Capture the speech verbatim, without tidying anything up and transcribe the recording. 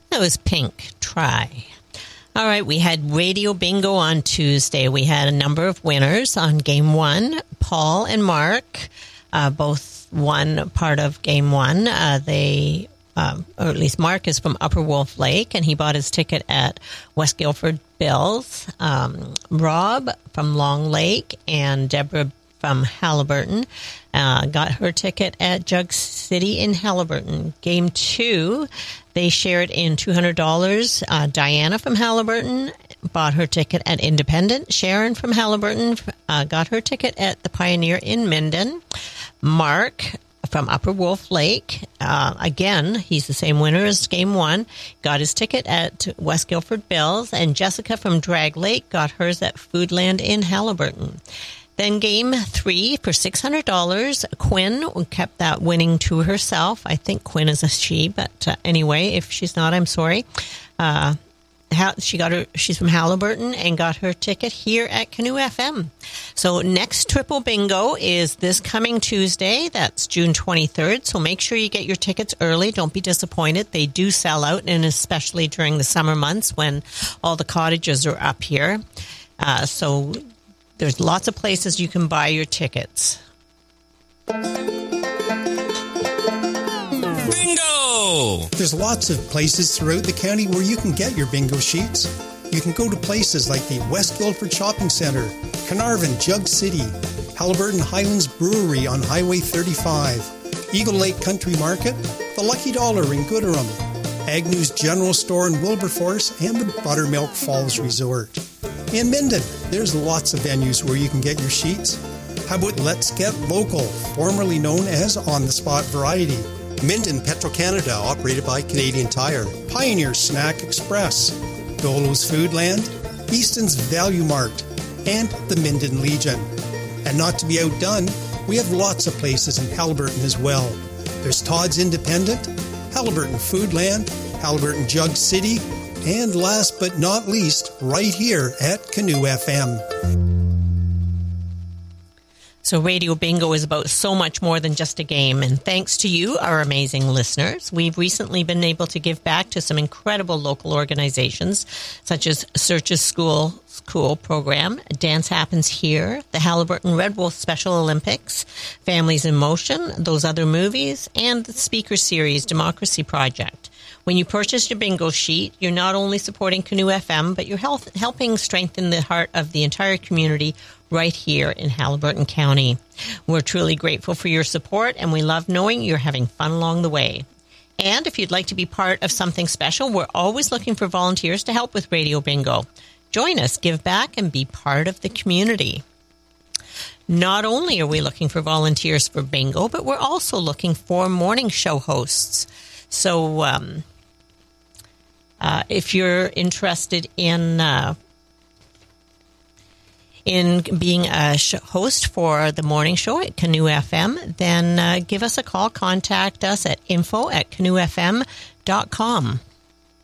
That was Pink. Try. All right, we had Radio Bingo on Tuesday. We had a number of winners on Game one. Paul and Mark uh, both won part of Game one. Uh, they, uh, or at least Mark is from Upper Wolf Lake, and he bought his ticket at West Guilford Bills. Um, Rob from Long Lake and Deborah from Haliburton uh, got her ticket at Jug City in Haliburton. Game two, they shared in two hundred dollars. Uh, Diana from Haliburton bought her ticket at Independent. Sharon from Haliburton uh, got her ticket at the Pioneer in Minden. Mark from Upper Wolf Lake, uh, again, he's the same winner as Game one, got his ticket at West Guilford Bills. And Jessica from Drag Lake got hers at Foodland in Haliburton. Then Game three for six hundred dollars. Quinn kept that winning to herself. I think Quinn is a she, but uh, anyway, if she's not, I'm sorry. Uh, she got her. She's from Haliburton and got her ticket here at Canoe F M. So next Triple Bingo is this coming Tuesday. That's June twenty-third. So make sure you get your tickets early. Don't be disappointed. They do sell out, and especially during the summer months when all the cottages are up here. Uh, so there's lots of places you can buy your tickets. Bingo! There's lots of places throughout the county where you can get your bingo sheets. You can go to places like the West Guilford Shopping Centre, Carnarvon, Jug City, Haliburton Highlands Brewery on Highway thirty-five, Eagle Lake Country Market, the Lucky Dollar in Gooderham, Agnew's General Store in Wilberforce, and the Buttermilk Falls Resort. In Minden, there's lots of venues where you can get your sheets. How about Let's Get Local, formerly known as On the Spot Variety? Minden Petro-Canada, operated by Canadian Tire. Pioneer Snack Express, Dolo's Foodland, Easton's Value Mart, and the Minden Legion. And not to be outdone, we have lots of places in Haliburton as well. There's Todd's Independent, Haliburton Foodland, Haliburton Jug City, and last but not least, right here at Canoe F M. So Radio Bingo is about so much more than just a game. And thanks to you, our amazing listeners, we've recently been able to give back to some incredible local organizations, such as Search's School School Program, Dance Happens Here, the Haliburton Red Wolf Special Olympics, Families in Motion, Those Other Movies, and the Speaker Series Democracy Project. When you purchase your bingo sheet, you're not only supporting Canoe F M, but you're help, helping strengthen the heart of the entire community right here in Haliburton County. We're truly grateful for your support, and we love knowing you're having fun along the way. And if you'd like to be part of something special, we're always looking for volunteers to help with Radio Bingo. Join us, give back, and be part of the community. Not only are we looking for volunteers for bingo, but we're also looking for morning show hosts. So, um... Uh, if you're interested in uh, in being a sh- host for the morning show at Canoe F M, then uh, give us a call. Contact us at info at canoe f m dot com.